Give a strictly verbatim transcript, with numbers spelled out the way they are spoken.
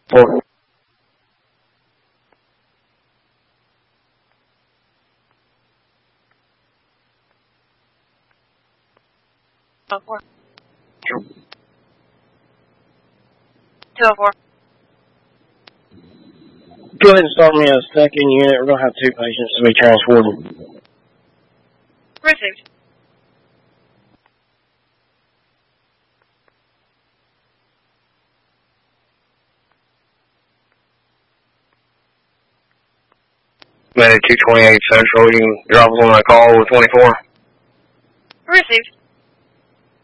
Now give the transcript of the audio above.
Four. two oh four. two oh four. Go ahead and start me a second unit. We're going to have two patients to be transported. Received. Medic two twenty-eight Central, you can drop us on that call with twenty-four. Received.